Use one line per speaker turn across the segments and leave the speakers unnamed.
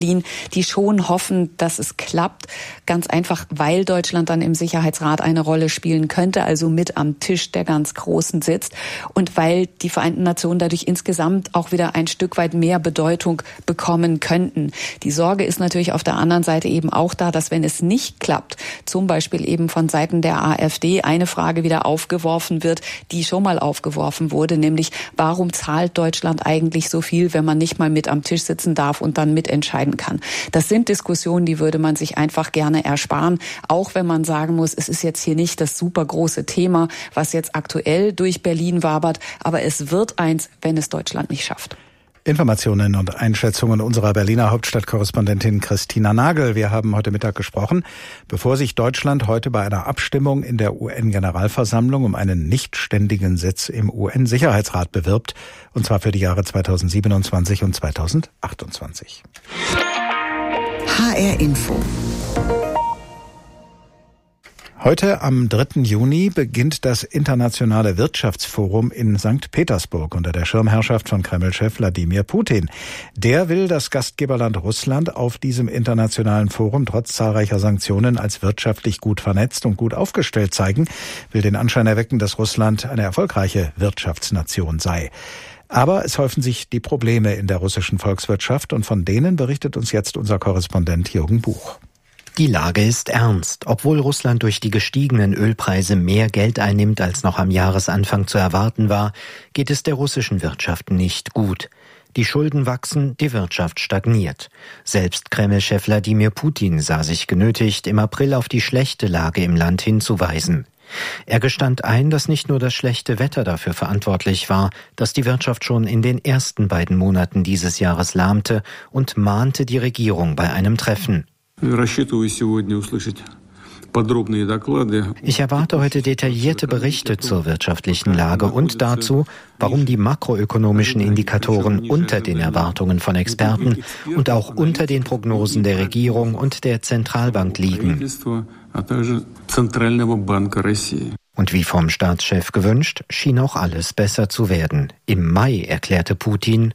Berlin, die schon hoffen, dass es klappt. Ganz einfach, weil Deutschland dann im Sicherheitsrat eine Rolle spielen könnte, also mit am Tisch der ganz Großen sitzt und weil die Vereinten Nationen dadurch insgesamt auch wieder ein Stück weit mehr Bedeutung bekommen könnten. Die Sorge ist natürlich auf der anderen Seite eben auch da, dass wenn es nicht klappt, zum Beispiel eben von Seiten der AfD eine Frage wieder aufgeworfen wird, die schon mal aufgeworfen wurde, nämlich warum zahlt Deutschland eigentlich so viel, wenn man nicht mal mit am Tisch sitzen darf und dann mitentscheiden kann. Das sind Diskussionen, die würde man sich einfach gerne ersparen, auch wenn man sagen muss, es ist jetzt hier nicht das super große Thema, was jetzt aktuell durch Berlin wabert, aber es wird eins, wenn es Deutschland nicht schafft.
Informationen und Einschätzungen unserer Berliner Hauptstadtkorrespondentin Christina Nagel. Wir haben heute Mittag gesprochen, bevor sich Deutschland heute bei einer Abstimmung in der UN-Generalversammlung um einen nichtständigen Sitz im UN-Sicherheitsrat bewirbt, und zwar für die Jahre 2027 und 2028.
HR Info.
Heute am 3. Juni beginnt das Internationale Wirtschaftsforum in St. Petersburg unter der Schirmherrschaft von Kreml-Chef Wladimir Putin. Der will das Gastgeberland Russland auf diesem internationalen Forum trotz zahlreicher Sanktionen als wirtschaftlich gut vernetzt und gut aufgestellt zeigen, will den Anschein erwecken, dass Russland eine erfolgreiche Wirtschaftsnation sei. Aber es häufen sich die Probleme in der russischen Volkswirtschaft und von denen berichtet uns jetzt unser Korrespondent Jürgen Buch.
Die Lage ist ernst. Obwohl Russland durch die gestiegenen Ölpreise mehr Geld einnimmt, als noch am Jahresanfang zu erwarten war, geht es der russischen Wirtschaft nicht gut. Die Schulden wachsen, die Wirtschaft stagniert. Selbst Kreml-Chef Wladimir Putin sah sich genötigt, im April auf die schlechte Lage im Land hinzuweisen. Er gestand ein, dass nicht nur das schlechte Wetter dafür verantwortlich war, dass die Wirtschaft schon in den ersten beiden Monaten dieses Jahres lahmte und mahnte die Regierung bei einem Treffen. Ich erwarte heute detaillierte Berichte zur wirtschaftlichen Lage und dazu, warum die makroökonomischen Indikatoren unter den Erwartungen von Experten und auch unter den Prognosen der Regierung und der Zentralbank liegen. Und wie vom Staatschef gewünscht, schien auch alles besser zu werden. Im Mai erklärte Putin: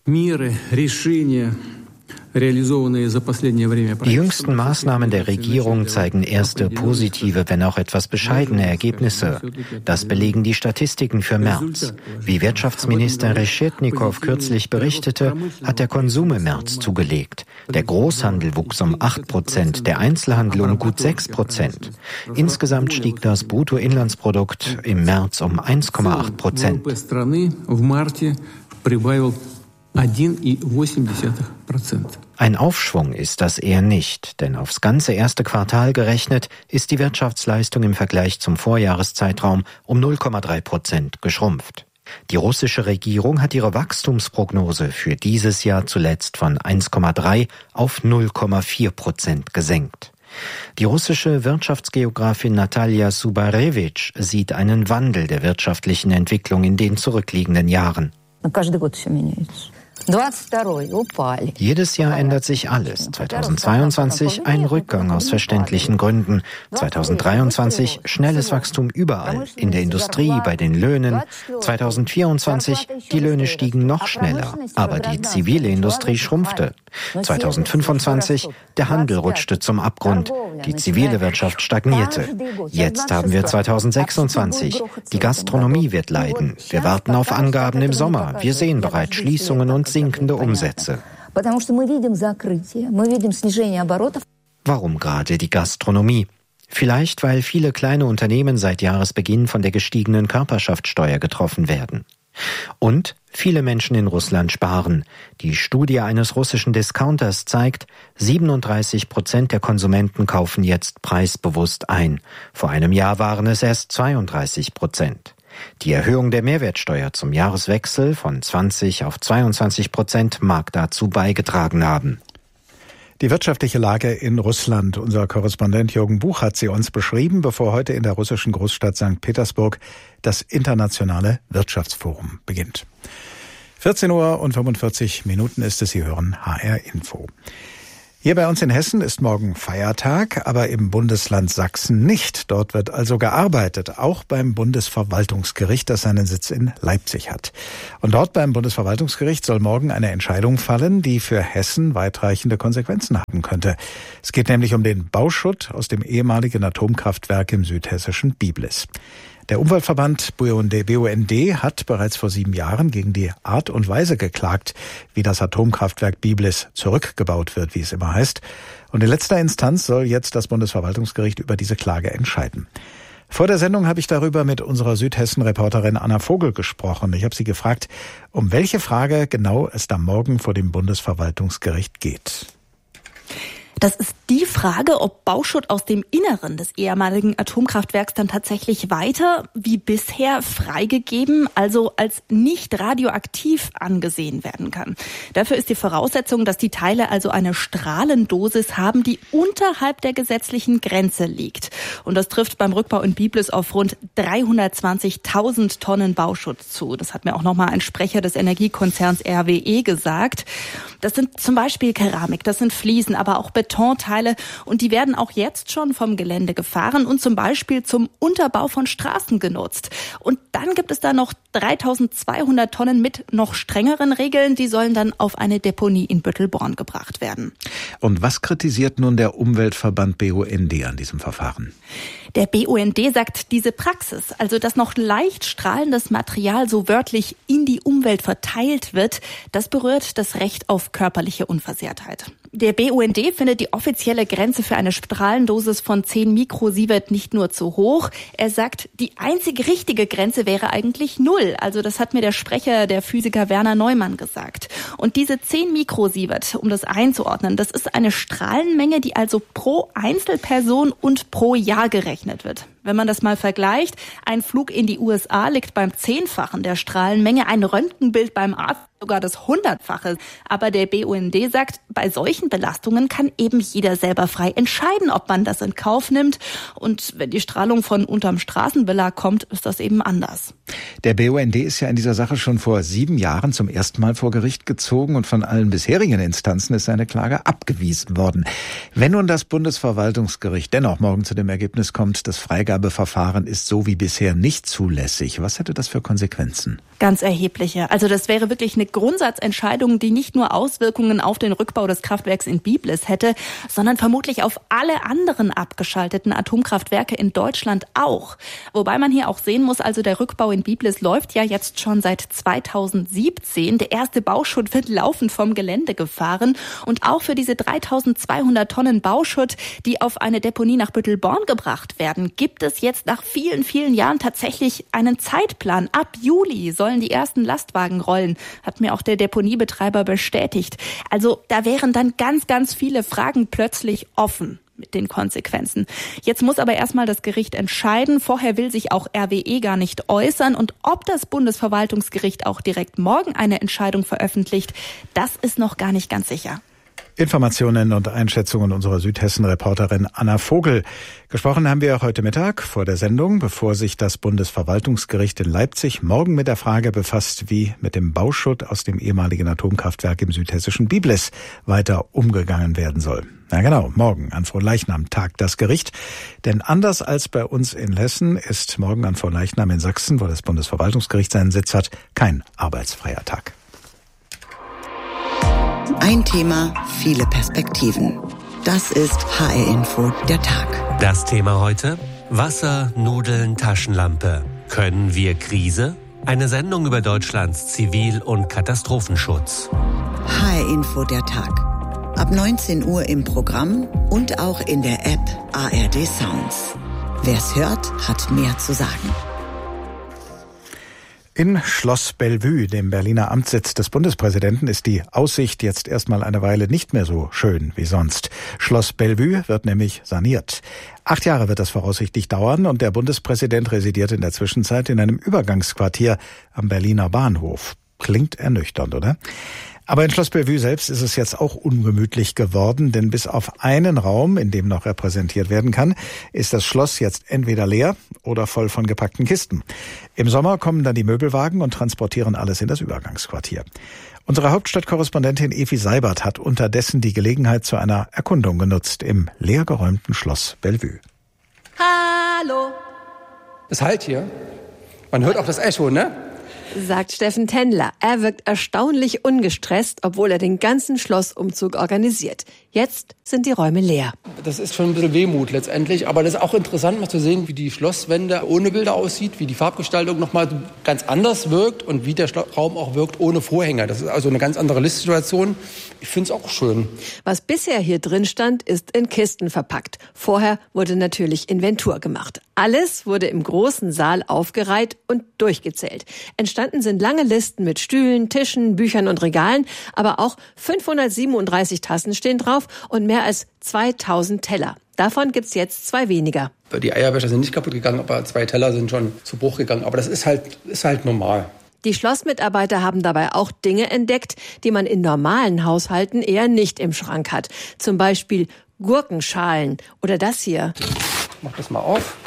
Die jüngsten Maßnahmen der Regierung zeigen erste positive, wenn auch etwas bescheidene Ergebnisse. Das belegen die Statistiken für März. Wie Wirtschaftsminister Reshetnikow kürzlich berichtete, hat der Konsum im März zugelegt. Der Großhandel wuchs um 8%, der Einzelhandel um gut 6%. Insgesamt stieg das Bruttoinlandsprodukt im März um 1,8%. Ein Aufschwung ist das eher nicht, denn aufs ganze erste Quartal gerechnet ist die Wirtschaftsleistung im Vergleich zum Vorjahreszeitraum um 0,3% geschrumpft. Die russische Regierung hat ihre Wachstumsprognose für dieses Jahr zuletzt von 1,3 auf 0,4% gesenkt. Die russische Wirtschaftsgeografin Natalia Subarewitsch sieht einen Wandel der wirtschaftlichen Entwicklung in den zurückliegenden Jahren. Jedes Jahr ändert sich alles. 2022 ein Rückgang aus verständlichen Gründen. 2023 schnelles Wachstum überall, in der Industrie, bei den Löhnen. 2024 die Löhne stiegen noch schneller, aber die zivile Industrie schrumpfte. 2025 der Handel rutschte zum Abgrund, die zivile Wirtschaft stagnierte. Jetzt haben wir 2026. Die Gastronomie wird leiden. Wir warten auf Angaben im Sommer. Wir sehen bereits Schließungen und sinkende Umsätze. Warum gerade die Gastronomie? Vielleicht, weil viele kleine Unternehmen seit Jahresbeginn von der gestiegenen Körperschaftssteuer getroffen werden. Und viele Menschen in Russland sparen. Die Studie eines russischen Discounters zeigt, 37% der Konsumenten kaufen jetzt preisbewusst ein. Vor einem Jahr waren es erst 32%. Die Erhöhung der Mehrwertsteuer zum Jahreswechsel von 20 auf 22% mag dazu beigetragen haben.
Die wirtschaftliche Lage in Russland. Unser Korrespondent Jürgen Buch hat sie uns beschrieben, bevor heute in der russischen Großstadt St. Petersburg das Internationale Wirtschaftsforum beginnt. 14:45 Uhr ist es, Sie hören HR Info. Hier bei uns in Hessen ist morgen Feiertag, aber im Bundesland Sachsen nicht. Dort wird also gearbeitet, auch beim Bundesverwaltungsgericht, das seinen Sitz in Leipzig hat. Und dort beim Bundesverwaltungsgericht soll morgen eine Entscheidung fallen, die für Hessen weitreichende Konsequenzen haben könnte. Es geht nämlich um den Bauschutt aus dem ehemaligen Atomkraftwerk im südhessischen Biblis. Der Umweltverband BUND hat bereits vor 7 Jahren gegen die Art und Weise geklagt, wie das Atomkraftwerk Biblis zurückgebaut wird, wie es immer heißt. Und in letzter Instanz soll jetzt das Bundesverwaltungsgericht über diese Klage entscheiden. Vor der Sendung habe ich darüber mit unserer Südhessen-Reporterin Anna Vogel gesprochen. Ich habe sie gefragt, um welche Frage genau es da morgen vor dem Bundesverwaltungsgericht geht.
Das ist die Frage, ob Bauschutt aus dem Inneren des ehemaligen Atomkraftwerks dann tatsächlich weiter wie bisher freigegeben, also als nicht radioaktiv angesehen werden kann. Dafür ist die Voraussetzung, dass die Teile also eine Strahlendosis haben, die unterhalb der gesetzlichen Grenze liegt. Und das trifft beim Rückbau in Biblis auf rund 320.000 Tonnen Bauschutt zu. Das hat mir auch nochmal ein Sprecher des Energiekonzerns RWE gesagt. Das sind zum Beispiel Keramik, das sind Fliesen, aber auch Betonteile und die werden auch jetzt schon vom Gelände gefahren und zum Beispiel zum Unterbau von Straßen genutzt. Und dann gibt es da noch 3.200 Tonnen mit noch strengeren Regeln, die sollen dann auf eine Deponie in Büttelborn gebracht werden.
Und was kritisiert nun der Umweltverband BUND an diesem Verfahren?
Der BUND sagt, diese Praxis, also dass noch leicht strahlendes Material so wörtlich in die Umwelt verteilt wird, das berührt das Recht auf körperliche Unversehrtheit. Der BUND findet die offizielle Grenze für eine Strahlendosis von 10 Mikrosievert nicht nur zu hoch. Er sagt, die einzige richtige Grenze wäre eigentlich 0. Also das hat mir der Sprecher, der Physiker Werner Neumann, gesagt. Und diese 10 Mikrosievert, um das einzuordnen, das ist eine Strahlenmenge, die also pro Einzelperson und pro Jahr gerechnet wird. Wenn man das mal vergleicht, ein Flug in die USA liegt beim 10-fachen der Strahlenmenge, ein Röntgenbild beim Arzt sogar das 100-fache. Aber der BUND sagt, bei solchen Belastungen kann eben jeder selber frei entscheiden, ob man das in Kauf nimmt. Und wenn die Strahlung von unterm Straßenbelag kommt, ist das eben anders.
Der BUND ist ja in dieser Sache schon vor 7 Jahren zum ersten Mal vor Gericht gezogen und von allen bisherigen Instanzen ist seine Klage abgewiesen worden. Wenn nun das Bundesverwaltungsgericht dennoch morgen zu dem Ergebnis kommt, das Freigabeverfahren ist so wie bisher nicht zulässig, was hätte das für Konsequenzen?
Ganz erhebliche. Also das wäre wirklich eine Grundsatzentscheidung, die nicht nur Auswirkungen auf den Rückbau des Kraftwerks in Biblis hätte, sondern vermutlich auf alle anderen abgeschalteten Atomkraftwerke in Deutschland auch. Wobei man hier auch sehen muss, also der Rückbau in Biblis läuft ja jetzt schon seit 2017. Der erste Bauschutt wird laufend vom Gelände gefahren. Und auch für diese 3.200 Tonnen Bauschutt, die auf eine Deponie nach Büttelborn gebracht werden, gibt es jetzt nach vielen, vielen Jahren tatsächlich einen Zeitplan. Ab Juli sollen die ersten Lastwagen rollen, hat mir auch der Deponiebetreiber bestätigt. Also da wären dann ganz, ganz viele Fragen plötzlich offen mit den Konsequenzen. Jetzt muss aber erstmal das Gericht entscheiden. Vorher will sich auch RWE gar nicht äußern. Und ob das Bundesverwaltungsgericht auch direkt morgen eine Entscheidung veröffentlicht, das ist noch gar nicht ganz sicher.
Informationen und Einschätzungen unserer Südhessen-Reporterin Anna Vogel. Gesprochen haben wir heute Mittag vor der Sendung, bevor sich das Bundesverwaltungsgericht in Leipzig morgen mit der Frage befasst, wie mit dem Bauschutt aus dem ehemaligen Atomkraftwerk im südhessischen Biblis weiter umgegangen werden soll. Na genau, morgen an Fronleichnam tagt das Gericht. Denn anders als bei uns in Hessen ist morgen an Fronleichnam in Sachsen, wo das Bundesverwaltungsgericht seinen Sitz hat, kein arbeitsfreier Tag.
Ein Thema, viele Perspektiven. Das ist HR Info, der Tag.
Das Thema heute: Wasser, Nudeln, Taschenlampe. Können wir Krise? Eine Sendung über Deutschlands Zivil- und Katastrophenschutz.
HR Info, der Tag. Ab 19 Uhr im Programm und auch in der App ARD Sounds. Wer's hört, hat mehr zu sagen.
In Schloss Bellevue, dem Berliner Amtssitz des Bundespräsidenten, ist die Aussicht jetzt erstmal eine Weile nicht mehr so schön wie sonst. Schloss Bellevue wird nämlich saniert. 8 Jahre wird das voraussichtlich dauern und der Bundespräsident residiert in der Zwischenzeit in einem Übergangsquartier am Berliner Bahnhof. Klingt ernüchternd, oder? Aber in Schloss Bellevue selbst ist es jetzt auch ungemütlich geworden, denn bis auf einen Raum, in dem noch repräsentiert werden kann, ist das Schloss jetzt entweder leer oder voll von gepackten Kisten. Im Sommer kommen dann die Möbelwagen und transportieren alles in das Übergangsquartier. Unsere Hauptstadtkorrespondentin Evi Seibert hat unterdessen die Gelegenheit zu einer Erkundung genutzt im leergeräumten Schloss Bellevue.
Hallo.
Es hallt hier. Man hört auch das Echo, ne?
Sagt Steffen Tendler. Er wirkt erstaunlich ungestresst, obwohl er den ganzen Schlossumzug organisiert. Jetzt sind die Räume leer.
Das ist schon ein bisschen Wehmut letztendlich, aber das ist auch interessant, mal zu sehen, wie die Schlosswände ohne Bilder aussieht, wie die Farbgestaltung nochmal ganz anders wirkt und wie der Raum auch wirkt ohne Vorhänge. Das ist also eine ganz andere Listsituation. Ich finde es auch schön.
Was bisher hier drin stand, ist in Kisten verpackt. Vorher wurde natürlich Inventur gemacht. Alles wurde im großen Saal aufgereiht und durchgezählt. Entstanden sind lange Listen mit Stühlen, Tischen, Büchern und Regalen, aber auch 537 Tassen stehen drauf und mehr als 2000 Teller. Davon gibt's jetzt 2 weniger.
Die Eierbecher sind nicht kaputt gegangen, aber 2 Teller sind schon zu Bruch gegangen. Aber das ist halt normal.
Die Schlossmitarbeiter haben dabei auch Dinge entdeckt, die man in normalen Haushalten eher nicht im Schrank hat. Zum Beispiel Gurkenschalen oder das hier.
Ich mach das mal auf.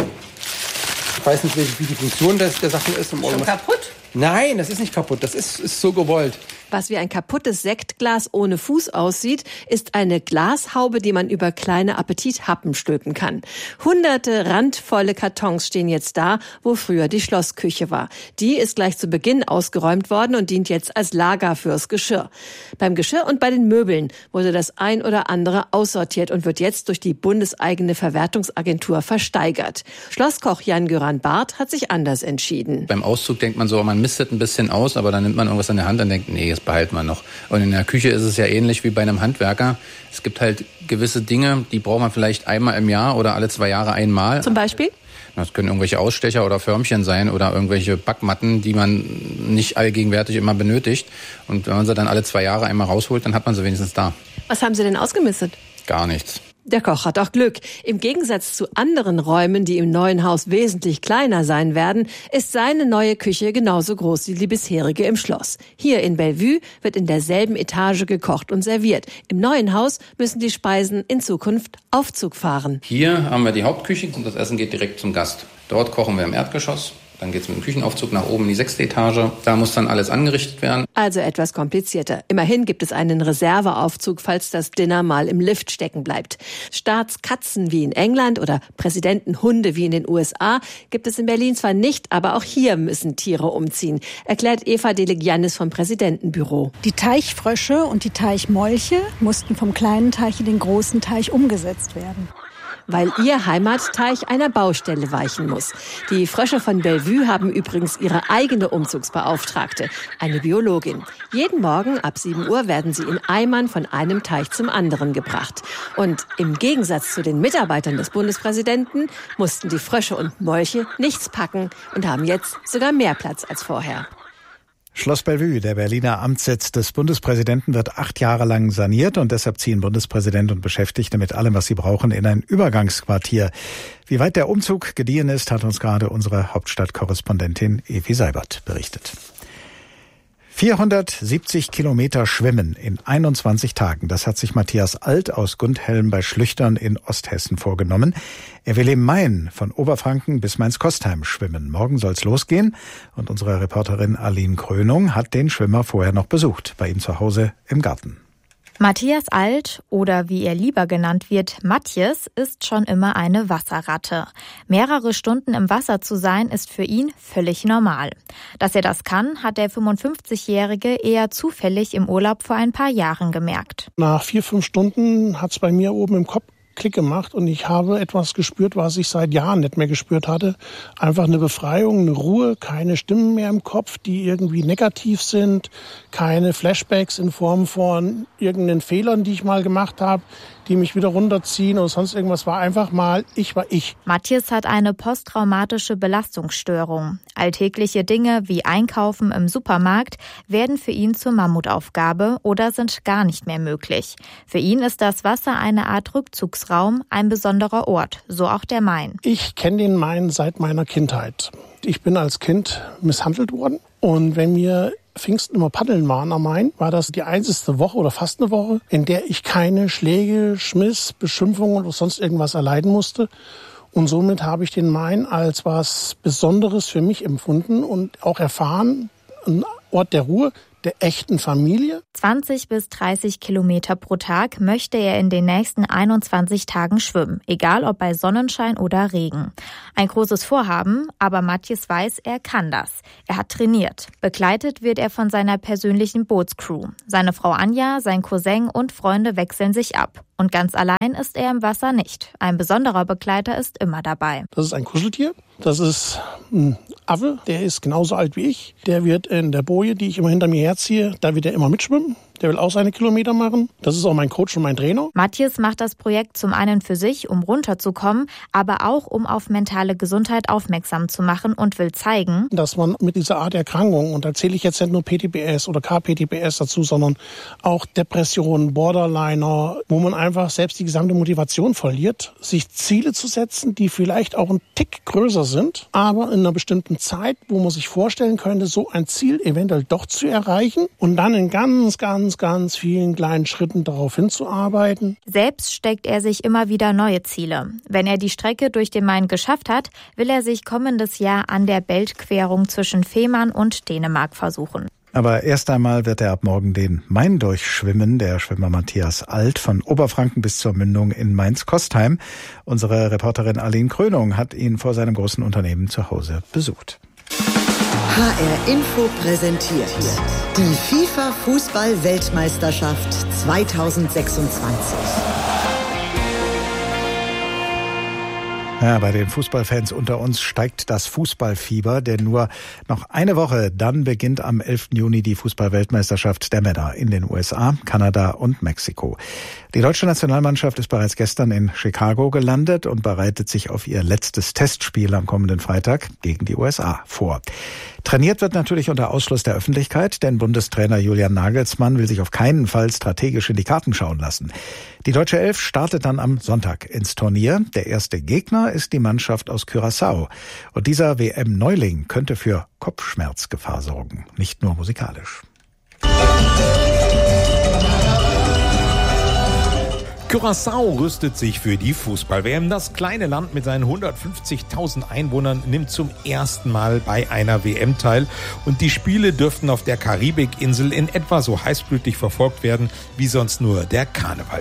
Ich weiß nicht, wie die Funktion der Sachen ist. Ist schon kaputt? Nein, das ist nicht kaputt. Das ist so gewollt.
Was wie ein kaputtes Sektglas ohne Fuß aussieht, ist eine Glashaube, die man über kleine Appetithappen stülpen kann. Hunderte randvolle Kartons stehen jetzt da, wo früher die Schlossküche war. Die ist gleich zu Beginn ausgeräumt worden und dient jetzt als Lager fürs Geschirr. Beim Geschirr und bei den Möbeln wurde das ein oder andere aussortiert und wird jetzt durch die bundeseigene Verwertungsagentur versteigert. Schlosskoch Jan-Göran Barth hat sich anders entschieden.
Beim Auszug denkt man so, man mistet ein bisschen aus, aber dann nimmt man irgendwas in der Hand und denkt, nee, das behalten wir noch. Und in der Küche ist es ja ähnlich wie bei einem Handwerker. Es gibt halt gewisse Dinge, die braucht man vielleicht einmal im Jahr oder alle 2 Jahre einmal.
Zum Beispiel?
Das können irgendwelche Ausstecher oder Förmchen sein oder irgendwelche Backmatten, die man nicht allgegenwärtig immer benötigt. Und wenn man sie dann alle 2 Jahre einmal rausholt, dann hat man sie wenigstens da.
Was haben Sie denn ausgemistet?
Gar nichts.
Der Koch hat auch Glück. Im Gegensatz zu anderen Räumen, die im neuen Haus wesentlich kleiner sein werden, ist seine neue Küche genauso groß wie die bisherige im Schloss. Hier in Bellevue wird in derselben Etage gekocht und serviert. Im neuen Haus müssen die Speisen in Zukunft Aufzug fahren.
Hier haben wir die Hauptküche und das Essen geht direkt zum Gast. Dort kochen wir im Erdgeschoss. Dann geht's mit dem Küchenaufzug nach oben in die 6. Etage. Da muss dann alles angerichtet werden.
Also etwas komplizierter. Immerhin gibt es einen Reserveaufzug, falls das Dinner mal im Lift stecken bleibt. Staatskatzen wie in England oder Präsidentenhunde wie in den USA gibt es in Berlin zwar nicht, aber auch hier müssen Tiere umziehen, erklärt Eva Delegiannis vom Präsidentenbüro.
Die Teichfrösche und die Teichmolche mussten vom kleinen Teich in den großen Teich umgesetzt werden.
Weil ihr Heimatteich einer Baustelle weichen muss. Die Frösche von Bellevue haben übrigens ihre eigene Umzugsbeauftragte, eine Biologin. Jeden Morgen ab 7 Uhr werden sie in Eimern von einem Teich zum anderen gebracht. Und im Gegensatz zu den Mitarbeitern des Bundespräsidenten mussten die Frösche und Molche nichts packen und haben jetzt sogar mehr Platz als vorher.
Schloss Bellevue, der Berliner Amtssitz des Bundespräsidenten, wird 8 Jahre lang saniert und deshalb ziehen Bundespräsident und Beschäftigte mit allem, was sie brauchen, in ein Übergangsquartier. Wie weit der Umzug gediehen ist, hat uns gerade unsere Hauptstadtkorrespondentin Evi Seibert berichtet. 470 Kilometer schwimmen in 21 Tagen. Das hat sich Matthias Alt aus Gundhelm bei Schlüchtern in Osthessen vorgenommen. Er will im Main von Oberfranken bis Mainz-Kostheim schwimmen. Morgen soll's losgehen und unsere Reporterin Aline Krönung hat den Schwimmer vorher noch besucht, bei ihm zu Hause im Garten.
Matthias Alt, oder wie er lieber genannt wird, Matjes, ist schon immer eine Wasserratte. Mehrere Stunden im Wasser zu sein, ist für ihn völlig normal. Dass er das kann, hat der 55-Jährige eher zufällig im Urlaub vor ein paar Jahren gemerkt.
Nach 4-5 Stunden hat's bei mir oben im Kopf Klick gemacht und ich habe etwas gespürt, was ich seit Jahren nicht mehr gespürt hatte. Einfach eine Befreiung, eine Ruhe, keine Stimmen mehr im Kopf, die irgendwie negativ sind, keine Flashbacks in Form von irgendeinen Fehlern, die ich mal gemacht habe, die mich wieder runterziehen oder sonst irgendwas. War einfach mal, ich war ich.
Matthias hat eine posttraumatische Belastungsstörung. Alltägliche Dinge wie Einkaufen im Supermarkt werden für ihn zur Mammutaufgabe oder sind gar nicht mehr möglich. Für ihn ist das Wasser eine Art Rückzugsraum, ein besonderer Ort, so auch der Main.
Ich kenne den Main seit meiner Kindheit. Ich bin als Kind misshandelt worden und wenn mir Pfingsten immer paddeln waren am Main, war das die einzige Woche oder fast eine Woche, in der ich keine Schläge, Schmiss, Beschimpfungen oder sonst irgendwas erleiden musste. Und somit habe ich den Main als was Besonderes für mich empfunden und auch erfahren, ein Ort der Ruhe, der echten Familie.
20 bis 30 Kilometer pro Tag möchte er in den nächsten 21 Tagen schwimmen, egal ob bei Sonnenschein oder Regen. Ein großes Vorhaben, aber Matthijs weiß, er kann das. Er hat trainiert. Begleitet wird er von seiner persönlichen Bootscrew. Seine Frau Anja, sein Cousin und Freunde wechseln sich ab. Und ganz allein ist er im Wasser nicht. Ein besonderer Begleiter ist immer dabei.
Das ist ein Kuscheltier. Das ist ein Affe, der ist genauso alt wie ich. Der wird in der Boje, die ich immer hinter mir herziehe, da wird er immer mitschwimmen. Der will auch seine Kilometer machen. Das ist auch mein Coach und mein Trainer.
Matthijs macht das Projekt zum einen für sich, um runterzukommen, aber auch, um auf mentale Gesundheit aufmerksam zu machen und will zeigen,
dass man mit dieser Art Erkrankung, und da zähle ich jetzt nicht nur PTBS oder KPTBS dazu, sondern auch Depressionen, Borderliner, wo man einfach selbst die gesamte Motivation verliert, sich Ziele zu setzen, die vielleicht auch ein Tick größer sind, aber in einer bestimmten Zeit, wo man sich vorstellen könnte, so ein Ziel eventuell doch zu erreichen und dann in ganz vielen kleinen Schritten darauf hinzuarbeiten.
Selbst steckt er sich immer wieder neue Ziele. Wenn er die Strecke durch den Main geschafft hat, will er sich kommendes Jahr an der Beltquerung zwischen Fehmarn und Dänemark versuchen.
Aber erst einmal wird er ab morgen den Main durchschwimmen, der Schwimmer Matthias Alt, von Oberfranken bis zur Mündung in Mainz-Kostheim. Unsere Reporterin Aline Krönung hat ihn vor seinem großen Unternehmen zu Hause besucht.
HR Info präsentiert die FIFA-Fußball-Weltmeisterschaft 2026.
Ja, bei den Fußballfans unter uns steigt das Fußballfieber, denn nur noch eine Woche, dann beginnt am 11. Juni die Fußball-Weltmeisterschaft der Männer in den USA, Kanada und Mexiko. Die deutsche Nationalmannschaft ist bereits gestern in Chicago gelandet und bereitet sich auf ihr letztes Testspiel am kommenden Freitag gegen die USA vor. Trainiert wird natürlich unter Ausschluss der Öffentlichkeit, denn Bundestrainer Julian Nagelsmann will sich auf keinen Fall strategisch in die Karten schauen lassen. Die deutsche Elf startet dann am Sonntag ins Turnier. Der erste Gegner ist die Mannschaft aus Curaçao. Und dieser WM-Neuling könnte für Kopfschmerzgefahr sorgen, nicht nur musikalisch.
Curaçao rüstet sich für die Fußball-WM. Das kleine Land mit seinen 150.000 Einwohnern nimmt zum ersten Mal bei einer WM teil. Und die Spiele dürften auf der Karibikinsel in etwa so heißblütig verfolgt werden wie sonst nur der Karneval.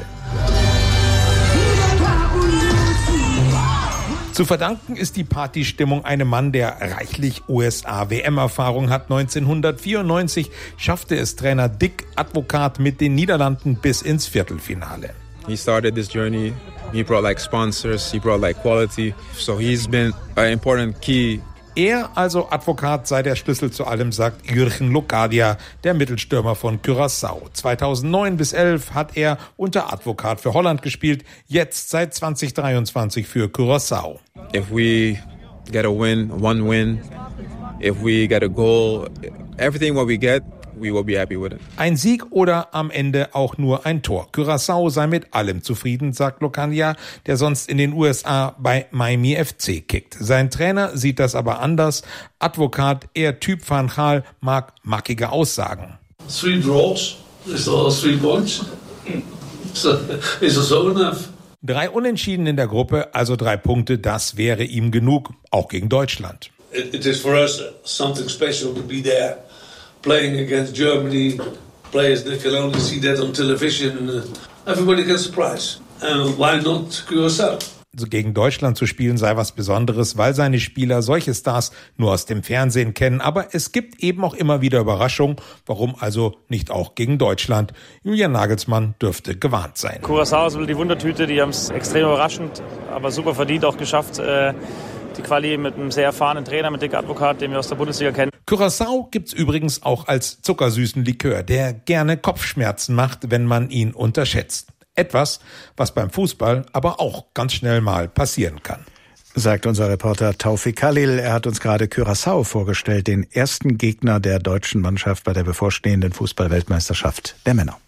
Zu verdanken ist die Partystimmung einem Mann, der reichlich USA-WM-Erfahrung hat. 1994 schaffte es Trainer Dick Advocaat mit den Niederlanden bis ins Viertelfinale.
He started this journey. He brought sponsors, he brought quality. So he's been an important key.
Er, also Advocaat, sei der Schlüssel zu allem, sagt Jürgen Locadia, der Mittelstürmer von Curaçao. 2009 bis 2011 hat er unter Advocaat für Holland gespielt, jetzt seit 2023 für Curaçao.
If we get a win, one win, if we get a goal, everything what we get, we will be happy with it.
Ein Sieg oder am Ende auch nur ein Tor. Curaçao sei mit allem zufrieden, sagt Locadia, der sonst in den USA bei Miami FC kickt. Sein Trainer sieht das aber anders. Advocaat, eher Typ Van Gaal, mag mackige Aussagen.
3 draws, is all 3 points. So, is also enough.
3 Unentschieden in der Gruppe, also 3 Punkte, das wäre ihm genug, auch gegen Deutschland.
It is for us something special to be there. Playing against Germany, players that can only see that on television. Everybody gets a prize. Why not Curaçao?
Gegen Deutschland zu spielen sei was Besonderes, weil seine Spieler solche Stars nur aus dem Fernsehen kennen. Aber es gibt eben auch immer wieder Überraschungen. Warum also nicht auch gegen Deutschland? Julian Nagelsmann dürfte gewarnt sein.
Curaçao ist die Wundertüte, die haben es extrem überraschend, aber super verdient auch geschafft. Die Quali mit einem sehr erfahrenen Trainer, mit Dick Advocaat, den wir aus der Bundesliga kennen.
Curaçao gibt's übrigens auch als zuckersüßen Likör, der gerne Kopfschmerzen macht, wenn man ihn unterschätzt. Etwas, was beim Fußball aber auch ganz schnell mal passieren kann.
Sagt unser Reporter Taufik Khalil. Er hat uns gerade Curaçao vorgestellt, den ersten Gegner der deutschen Mannschaft bei der bevorstehenden Fußball-Weltmeisterschaft der Männer.